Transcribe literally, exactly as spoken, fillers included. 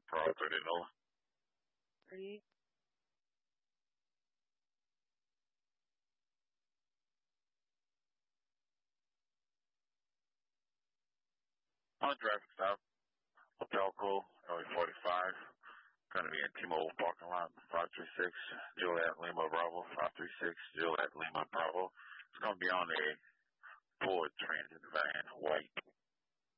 Pro thirty Nola. thirty-eight. On traffic stop. Hotel code L A forty-five. Going to be in T-Mobile parking lot, five three six Juliet Lima Bravo, five three six Juliet Lima Bravo. It's going to be on a Ford Transit van, white.